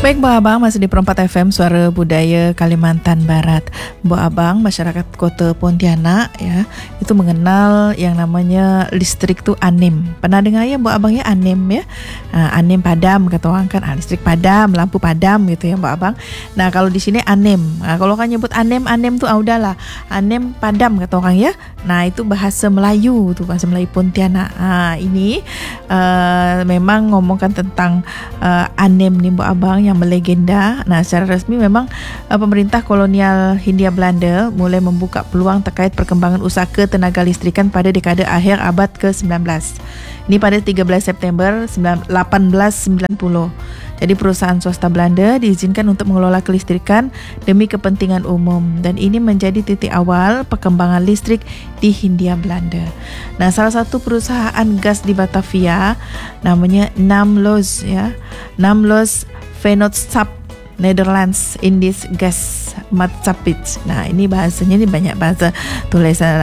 Baik, Bu Abang, masih di Perempat FM, Suara Budaya Kalimantan Barat. Bu Abang, masyarakat Kota Pontianak ya, itu mengenal yang namanya listrik tu ANEM. Pernah dengar ya Bu Abang ya, ANEM ya? ANEM padam kata orang kan, listrik padam, lampu padam gitu ya Bu Abang. Nah, kalau di sini ANEM. Kalau orang nyebut ANEM tu udahlah. ANEM padam kata orang ya. Nah, itu bahasa Melayu tu, bahasa Melayu Pontianak. Ini memang ngomongkan tentang ANEM ni Bu Abang yang melegenda. Nah, secara rasmi memang pemerintah kolonial Hindia Belanda mulai membuka peluang terkait perkembangan usaha ketenaga listrikan pada dekade akhir abad ke-19. Ini pada 13 September 1890. Jadi perusahaan swasta Belanda diizinkan untuk mengelola kelistrikan demi kepentingan umum, dan ini menjadi titik awal perkembangan listrik di Hindia Belanda. Nah, salah satu perusahaan gas di Batavia namanya Namlos ya. Namlos Vennootschap Netherlands Indies Gas Maatschappij. Nah, ini bahasanya ni banyak bahasa tulisan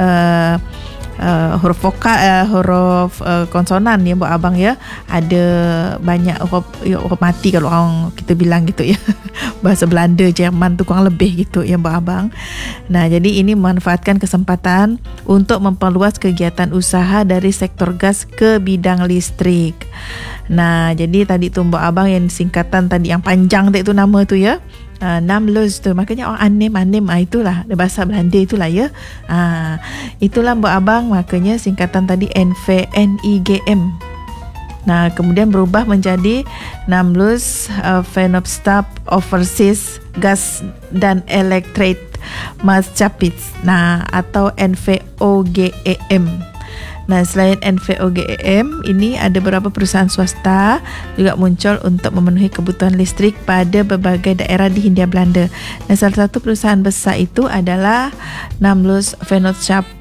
huruf vokal, huruf konsonan ya Bu Abang ya. Ada banyak huruf mati kalau orang kita bilang gitu ya. Bahasa Belanda, Jerman tu kurang lebih gitu ya Bu Abang. Nah, jadi ini memanfaatkan kesempatan untuk memperluas kegiatan usaha dari sektor gas ke bidang listrik. Nah, jadi tadi tu Bu Abang yang singkatan tadi yang panjang tu nama tu ya. Namlos tu, makanya orang ANEM itulah bahasa Belanda itulah ya. Itulah Bu Abang, makanya singkatan tadi NVNIGM. Nah, kemudian berubah menjadi Namlos Vennootschap Overseas Gas dan Electric Maatschappij. Nah, atau NVOGEM. Nah, selain NVOGEM, ini ada beberapa perusahaan swasta juga muncul untuk memenuhi kebutuhan listrik pada berbagai daerah di Hindia Belanda. Nah, salah satu perusahaan besar itu adalah Namlos Vennootschap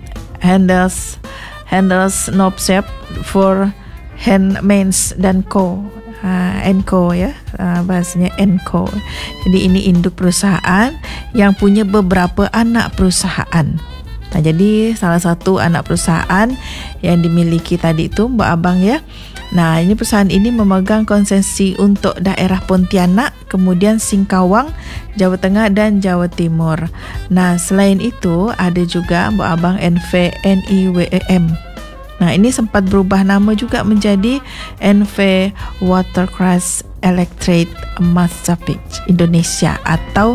Handelsnootschap voor Handmens dan Co. Enco ya, bahasanya Enco. Jadi ini induk perusahaan yang punya beberapa anak perusahaan. Nah, jadi salah satu anak perusahaan yang dimiliki tadi itu Bu Abang ya. Nah, ini perusahaan ini memegang konsesi untuk daerah Pontianak, kemudian Singkawang, Jawa Tengah dan Jawa Timur. Nah, selain itu ada juga Bu Abang NVNIWEM. Nah, ini sempat berubah nama juga menjadi NV Watercraft Electric Maatschappij Indonesia atau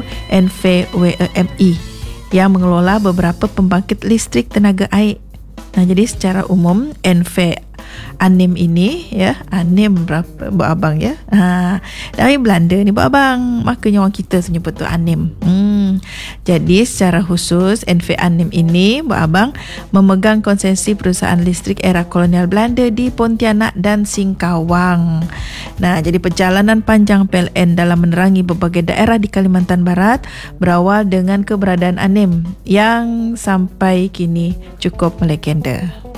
NVWEMI, yang mengelola beberapa pembangkit listrik tenaga air. Nah, jadi secara umum NV ANEM ini ya, ANEM berapa Bu Abang ya. Dari Belanda ni Bu Abang, makanya orang kita menyebut tu ANEM. Jadi secara khusus NV ANEM ini Bu Abang memegang konsesi perusahaan listrik era kolonial Belanda di Pontianak dan Singkawang. Nah, jadi perjalanan panjang PLN dalam menerangi berbagai daerah di Kalimantan Barat berawal dengan keberadaan ANEM yang sampai kini cukup melegenda.